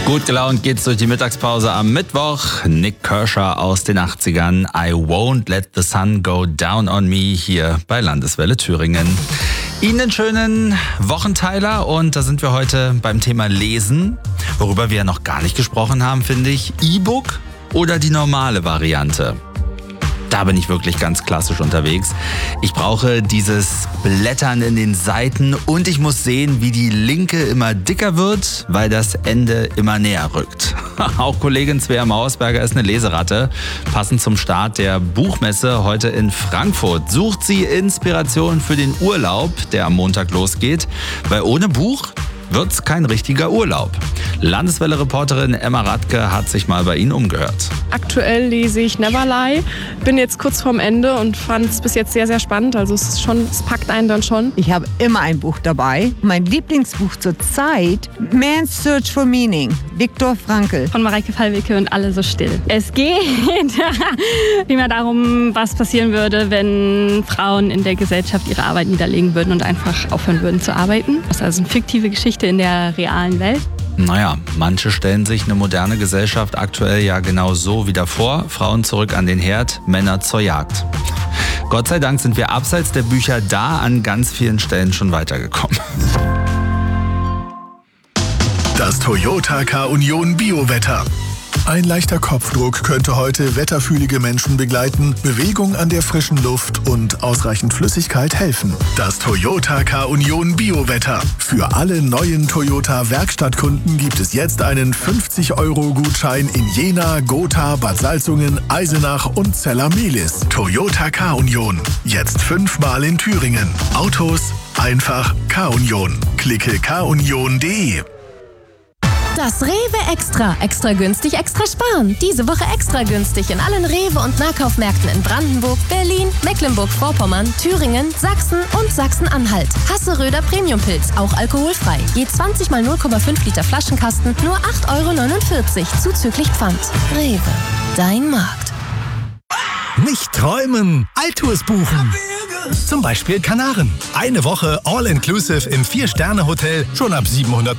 Gut gelaunt geht's durch die Mittagspause am Mittwoch. Nik Kershaw aus den 80ern. I won't let the sun go down on me hier bei Landeswelle Thüringen. Ihnen einen schönen Wochenteiler und da sind wir heute beim Thema Lesen, worüber wir ja noch gar nicht gesprochen haben, finde ich. E-Book oder die normale Variante? Da bin ich wirklich ganz klassisch unterwegs. Ich brauche dieses Blättern in den Seiten und ich muss sehen, wie die Linke immer dicker wird, weil das Ende immer näher rückt. Auch Kollegin Svea Mauersberger ist eine Leseratte. Passend zum Start der Buchmesse heute in Frankfurt sucht sie Inspiration für den Urlaub, der am Montag losgeht. Weil ohne Buch wird's kein richtiger Urlaub. Landeswelle-Reporterin Emma Radke hat sich mal bei Ihnen umgehört. Aktuell lese ich Neverlie, bin jetzt kurz vorm Ende und fand es bis jetzt sehr, sehr spannend. Also es packt einen dann schon. Ich habe immer ein Buch dabei. Mein Lieblingsbuch zur Zeit, Man's Search for Meaning, Viktor Frankl. Von Mareike Fallwicke und Alle so still. Es geht vielmehr darum, was passieren würde, wenn Frauen in der Gesellschaft ihre Arbeit niederlegen würden und einfach aufhören würden zu arbeiten. Das ist also eine fiktive Geschichte in der realen Welt. Naja, manche stellen sich eine moderne Gesellschaft aktuell ja genau so wieder vor. Frauen zurück an den Herd, Männer zur Jagd. Gott sei Dank sind wir abseits der Bücher da an ganz vielen Stellen schon weitergekommen. Das Toyota K-Union Biowetter. Ein leichter Kopfdruck könnte heute wetterfühlige Menschen begleiten, Bewegung an der frischen Luft und ausreichend Flüssigkeit helfen. Das Toyota K-Union Biowetter. Für alle neuen Toyota Werkstattkunden gibt es jetzt einen 50-Euro-Gutschein in Jena, Gotha, Bad Salzungen, Eisenach und Zella-Mehlis. Toyota K-Union. Jetzt 5-mal in Thüringen. Autos einfach K-Union. Klicke kunion.de. Das Rewe Extra. Extra günstig, extra sparen. Diese Woche extra günstig in allen Rewe- und Nahkaufmärkten in Brandenburg, Berlin, Mecklenburg-Vorpommern, Thüringen, Sachsen und Sachsen-Anhalt. Hasseröder Premiumpilz, auch alkoholfrei. Je 20 mal 0,5 Liter Flaschenkasten, nur 8,49 Euro, zuzüglich Pfand. Rewe, dein Markt. Nicht träumen, Altours buchen. Zum Beispiel Kanaren. Eine Woche All-Inclusive im 4-Sterne-Hotel schon ab 700